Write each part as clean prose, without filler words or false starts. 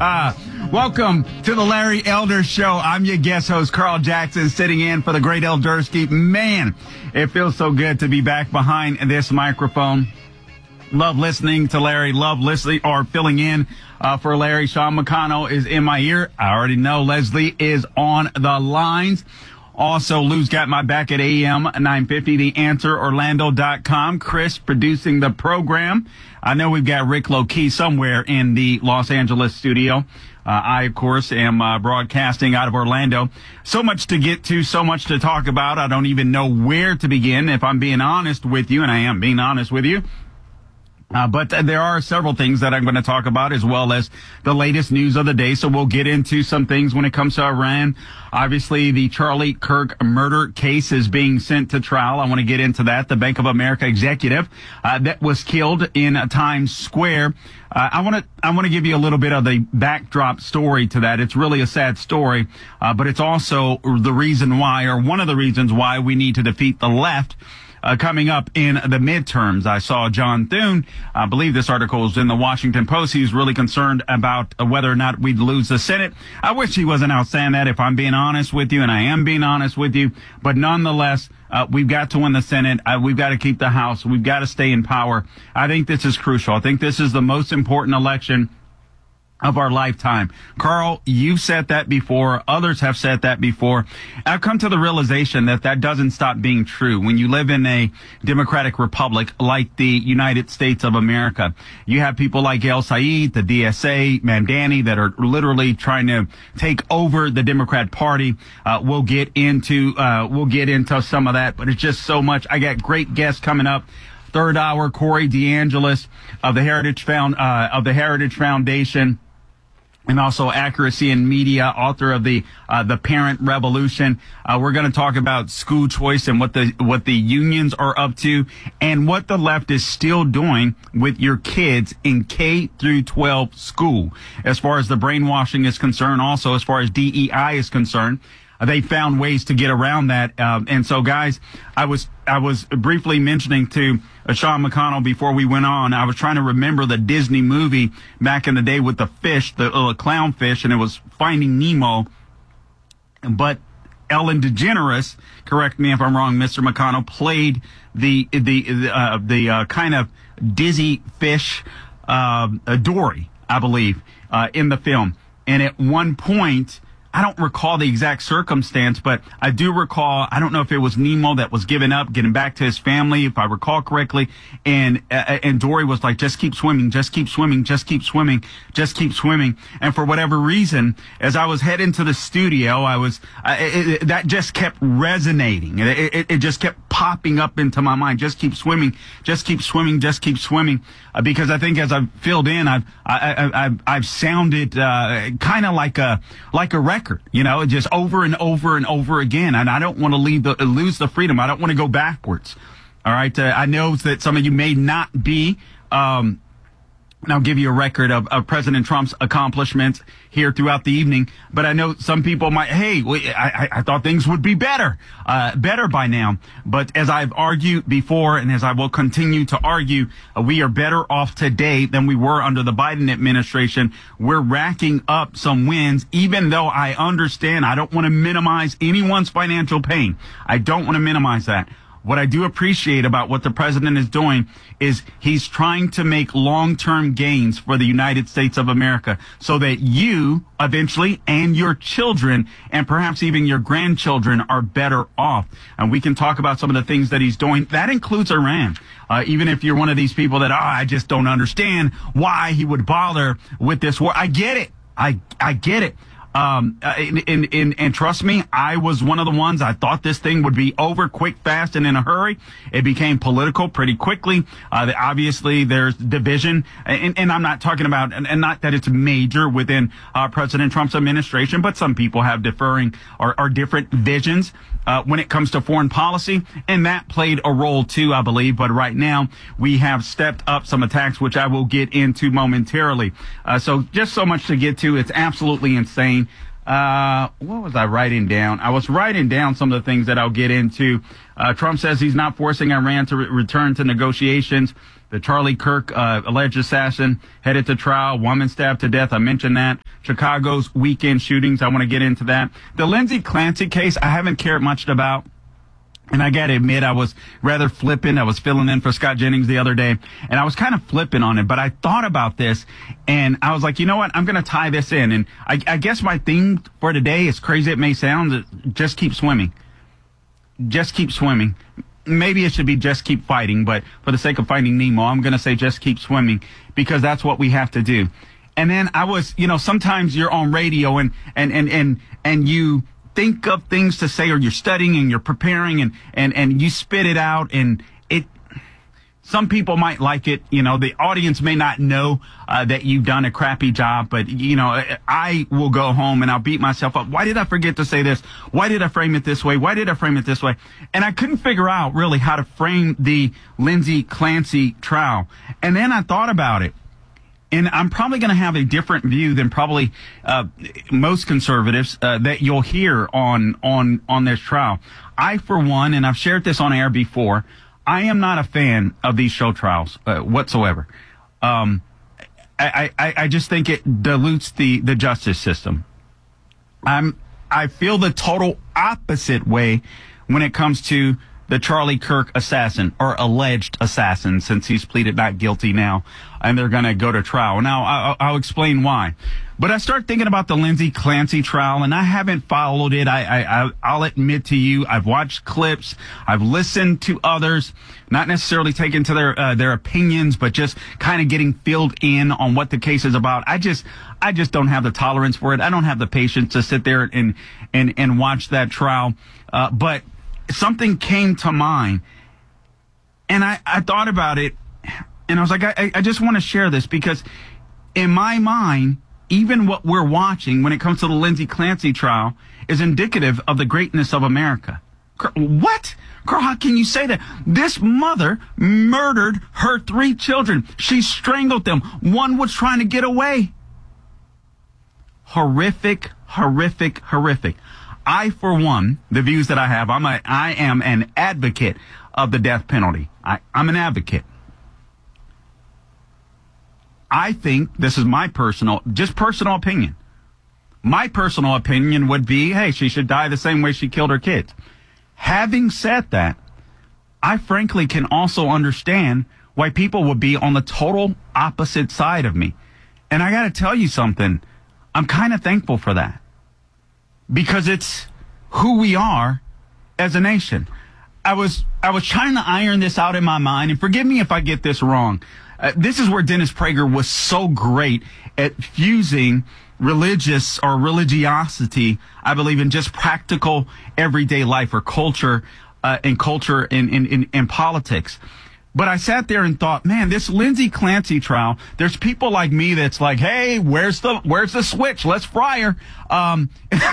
Welcome to the Larry Elder Show. I'm your guest host, Carl Jackson, sitting in for the great Eldersky. Man, it feels so good to be back behind this microphone. Love listening to Larry. Love listening or filling in for Larry. Sean McConnell is in my ear. I already know Leslie is on the lines. Also, Lou's got my back at AM 950, TheAnswerOrlando.com. Chris producing the program. I know we've got Rick Low-Key somewhere in the Los Angeles studio. I, of course, am broadcasting out of Orlando. So much to get to, so much to talk about. I don't even know where to begin, if I'm being honest with you, and I am being honest with you. But there are several things that I'm going to talk about, as well as the latest news of the day. So we'll get into some things when it comes to Iran. Obviously, the Charlie Kirk murder case is being sent to trial. I want to get into that. The Bank of America executive that was killed in Times Square. I want to give you a little bit of the backdrop story to that. It's really a sad story, but it's also the reason why, or one of the reasons why, we need to defeat the left. Coming up in the midterms. I saw John Thune, I believe this article is in the Washington Post. He's really concerned about whether or not we'd lose the Senate. I wish he wasn't out saying that, if I'm being honest with you, and I am being honest with you. But nonetheless, we've got to win the Senate. We've got to keep the House. We've got to stay in power. I think this is crucial. I think this is the most important election of our lifetime. Carl, you've said that before. Others have said that before. I've come to the realization that that doesn't stop being true. When you live in a democratic republic like the United States of America, you have people like El Said, the DSA, Mamdani, that are literally trying to take over the Democrat Party. We'll get into some of that, but it's just so much. I got great guests coming up. Third hour, Corey DeAngelis of the Heritage Foundation. And also Accuracy in Media, author of the Parent Revolution. We're going to talk about school choice and what the unions are up to, and what the left is still doing with your kids in K through 12 school, as far as the brainwashing is concerned. Also, as far as DEI is concerned, they found ways to get around that. And so, guys, I was briefly mentioning to Sean McConnell before we went on, I was trying to remember the Disney movie back in the day with the fish, the little clownfish, and it was Finding Nemo. But Ellen DeGeneres, correct me if I'm wrong, Mr. McConnell, played the kind of dizzy fish, Dory, I believe, in the film. And at one point, I don't recall the exact circumstance, but I do recall, I don't know if it was Nemo that was giving up, getting back to his family, if I recall correctly, and Dory was like, just keep swimming, just keep swimming, just keep swimming, just keep swimming. And for whatever reason, as I was heading to the studio, that just kept resonating. It just kept popping up into my mind. Just keep swimming, just keep swimming, just keep swimming. Because I think as I've filled in, I've sounded kind of like a record. Just over and over and over again. And I don't want to lose the freedom. I don't want to go backwards. All right. I know that some of you may not be, and I'll give you a record of President Trump's accomplishments here throughout the evening. But I know some people might, I thought things would be better by now. But as I've argued before, and as I will continue to argue, we are better off today than we were under the Biden administration. We're racking up some wins, even though I understand I don't want to minimize anyone's financial pain. I don't want to minimize that. What I do appreciate about what the president is doing is he's trying to make long-term gains for the United States of America so that you eventually and your children and perhaps even your grandchildren are better off. And we can talk about some of the things that he's doing. That includes Iran. Even if you're one of these people that, I just don't understand why he would bother with this war. I get it. I get it. And trust me, I was one of the ones. I thought this thing would be over quick, fast, and in a hurry. It became political pretty quickly. Obviously, there's division, and I'm not talking about, and not that it's major within President Trump's administration, but some people have differing or different visions when it comes to foreign policy, and that played a role too, I believe. But right now, we have stepped up some attacks, which I will get into momentarily. So just so much to get to. It's absolutely insane. What was I writing down? I was writing down some of the things that I'll get into. Trump says he's not forcing Iran to return to negotiations. The Charlie Kirk alleged assassin headed to trial, woman stabbed to death. I mentioned that. Chicago's weekend shootings. I want to get into that. The Lindsay Clancy case, I haven't cared much about. And I got to admit, I was rather flippant. I was filling in for Scott Jennings the other day, and I was kind of flippant on it. But I thought about this, and I was like, you know what? I'm going to tie this in. And I guess my theme for today, as crazy it may sound, just keep swimming. Just keep swimming. Maybe it should be just keep fighting, but for the sake of Finding Nemo, I'm going to say just keep swimming, because that's what we have to do. And then I was, sometimes you're on radio and you think of things to say, or you're studying and you're preparing and you spit it out, and some people might like it. The audience may not know that you've done a crappy job, but I will go home and I'll beat myself up. Why did I forget to say this? Why did I frame it this way? Why did I frame it this way? And I couldn't figure out really how to frame the Lindsay Clancy trial. And then I thought about it. And I'm probably going to have a different view than probably most conservatives that you'll hear on this trial. I, for one, and I've shared this on air before, I am not a fan of these show trials whatsoever. I just think it dilutes the justice system. I feel the total opposite way when it comes to the Charlie Kirk assassin, or alleged assassin, since he's pleaded not guilty now, and they're going to go to trial. Now, I'll explain why. But I start thinking about the Lindsay Clancy trial, and I haven't followed it. I'll admit to you, I've watched clips, I've listened to others, not necessarily taken to their opinions, but just kind of getting filled in on what the case is about. I just don't have the tolerance for it. I don't have the patience to sit there and watch that trial. But something came to mind, and I thought about it, and I was like, I just want to share this, because in my mind, even what we're watching when it comes to the Lindsay Clancy trial is indicative of the greatness of America. What? Girl, how can you say that? This mother murdered her 3 children. She strangled them. One was trying to get away. Horrific, horrific, horrific. I, for one, the views that I have, I am an advocate of the death penalty. I'm an advocate. I think, this is my personal opinion. My personal opinion would be, hey, she should die the same way she killed her kids. Having said that, I frankly can also understand why people would be on the total opposite side of me. And I got to tell you something. I'm kind of thankful for that, because it's who we are as a nation. I was trying to iron this out in my mind, and forgive me if I get this wrong. This is where Dennis Prager was so great at fusing religious or religiosity, I believe, in just practical everyday life, or culture, and culture in politics. But I sat there and thought, man, this Lindsay Clancy trial, there's people like me that's like, hey, where's the switch? Let's fry her. And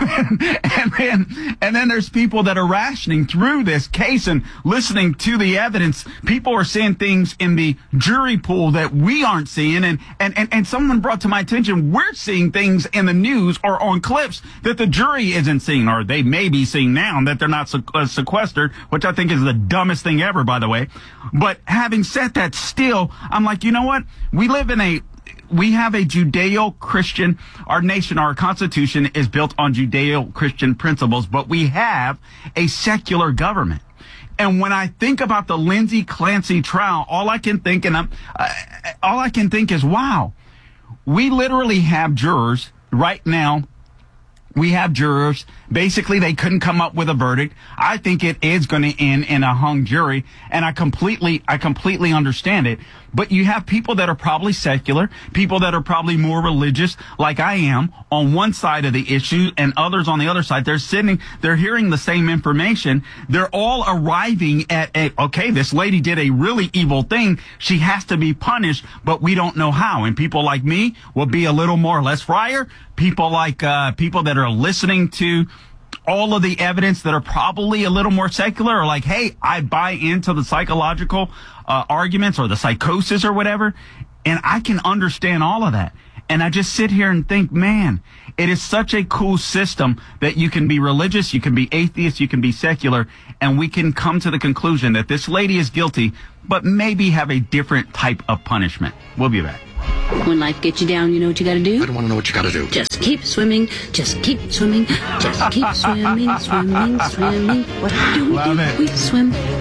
then there's people that are rationing through this case and listening to the evidence. People are seeing things in the jury pool that we aren't seeing. And someone brought to my attention, we're seeing things in the news or on clips that the jury isn't seeing, or they may be seeing now, that they're not sequestered, which I think is the dumbest thing ever, by the way. But having said that, still, I'm like, you know what? We have a Judeo-Christian, our nation, our Constitution is built on Judeo-Christian principles, but we have a secular government. And when I think about the Lindsay Clancy trial, all I can think is, wow, we literally have jurors right now. We have jurors. Basically, they couldn't come up with a verdict. I think it is going to end in a hung jury, and I completely understand it. But you have people that are probably secular, people that are probably more religious, like I am, on one side of the issue, and others on the other side. They're hearing the same information. They're all arriving at okay, this lady did a really evil thing. She has to be punished, but we don't know how. And people like me will be a little more, let's fry her. People like people that are listening to all of the evidence that are probably a little more secular are like, hey, I buy into the psychological arguments or the psychosis or whatever. And I can understand all of that. And I just sit here and think, man, it is such a cool system that you can be religious, you can be atheist, you can be secular, and we can come to the conclusion that this lady is guilty, but maybe have a different type of punishment. We'll be back. When life gets you down, you know what you gotta do? I don't want to know what you got to do. Just keep swimming, just keep swimming, just keep swimming, swimming, swimming. What do we Love do? it. We swim.